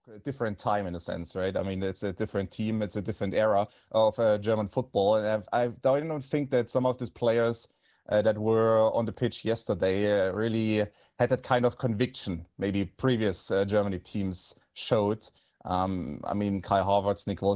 a different time in a sense, right? I mean, it's a different team, it's a different era of German football, and I don't think that some of these players that were on the pitch yesterday really had that kind of conviction maybe previous Germany teams showed. I mean, Kai Havertz, Nick